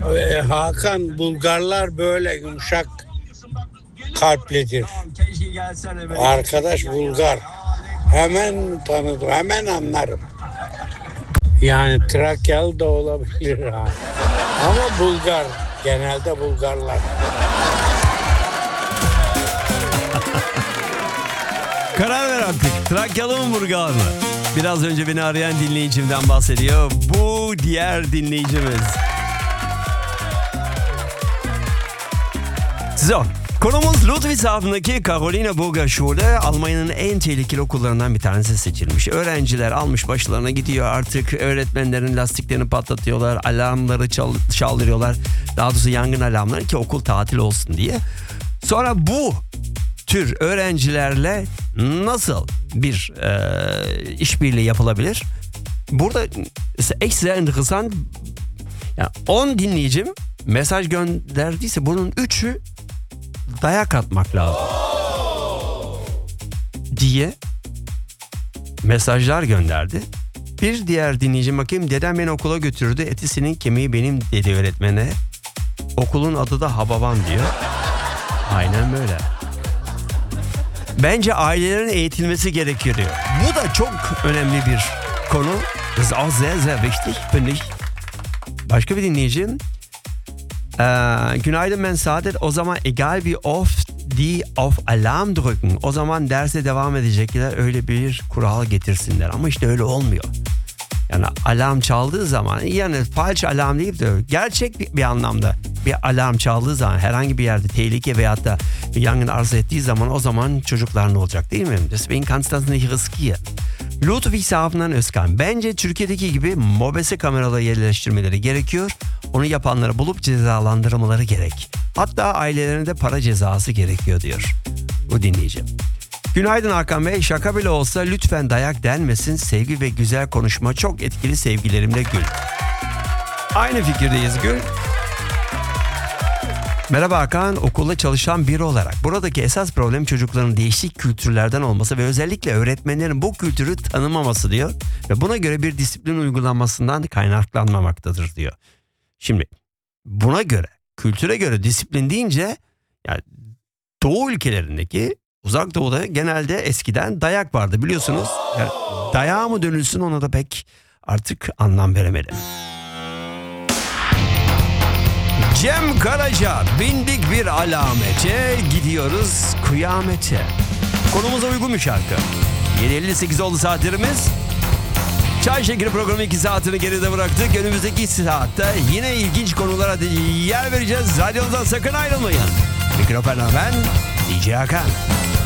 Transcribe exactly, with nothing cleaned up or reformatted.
E, Hakan, Bulgarlar böyle yumuşak kalplidir. Arkadaş Bulgar. Hemen tanıdım, hemen anlarım. Yani Trakyalı da olabilir ha. Ama Bulgar, genelde Bulgarlar. Karar ver artık. Trakyalı mı Bulgar mı? Biraz önce beni arayan dinleyicimden bahsediyor. Bu diğer dinleyicimiz. So, konumuz Ludwigshafen'daki Carolina Burger Schule, Almanya'nın en tehlikeli okullarından bir tanesi seçilmiş. Öğrenciler almış başlarına gidiyor, artık öğretmenlerin lastiklerini patlatıyorlar, alarmları çal- çaldırıyorlar. Daha doğrusu yangın alarmları ki okul tatil olsun diye. Sonra bu tür öğrencilerle nasıl bir e, işbirliği yapılabilir? Burada ekstra enteresan, yani on dinleyicim mesaj gönderdiyse bunun üçü dayak atmak lazım diye mesajlar gönderdi. Bir diğer dinleyicim, bakayım, dedem beni okula götürdü, etisinin kemiği benim dedi öğretmene. Okulun adı da Hababam diyor. Aynen böyle. Bence ailelerin eğitilmesi gerekiyor diyor. Bu da çok önemli bir konu. Das ist auch sehr sehr wichtig, finde ich. Başka bir dinleyicim. Ee, günaydın, ben Saadet. O zaman egal wie oft die auf Alarm drücken, o zaman derse devam edecekler, öyle bir kural getirsinler. Ama işte öyle olmuyor. Yani alarm çaldığı zaman, yani falsch alarm değil de gerçek bir, bir anlamda bir alarm çaldığı zaman, herhangi bir yerde tehlike veyahut da bir yangın arz ettiği zaman, o zaman çocuklar ne olacak, değil mi? Deswegen kannst du das nicht riskieren. Ludwigshafen'dan Özkan. Bence Türkiye'deki gibi mobese kameraları yerleştirmeleri gerekiyor. Onu yapanları bulup cezalandırmaları gerek. Hatta ailelerine de para cezası gerekiyor diyor bu dinleyicim. Günaydın Hakan Bey. Şaka bile olsa lütfen dayak denmesin. Sevgi ve güzel konuşma çok etkili, sevgilerimle Gül. Aynı fikirdeyiz Gül. Merhaba Hakan, okulda çalışan biri olarak buradaki esas problem çocukların değişik kültürlerden olması ve özellikle öğretmenlerin bu kültürü tanımaması diyor. Ve buna göre bir disiplin uygulanmasından kaynaklanmamaktadır diyor. Şimdi buna göre, kültüre göre disiplin deyince, yani Doğu ülkelerindeki, Uzak Doğu'da genelde eskiden dayak vardı biliyorsunuz. Yani dayağa mı dönülsün, ona da pek artık anlam veremedim. Cem Karaca, bindik bir alamete, gidiyoruz kıyamete. Konumuza uygun bir şarkı. yedi elli sekiz oldu saatlerimiz. Çay Şekeri programı iki saatini geride bıraktık. Önümüzdeki saatte yine ilginç konulara yer vereceğiz. Radyonuzdan sakın ayrılmayın. Mikrofonla ben D J Hakan.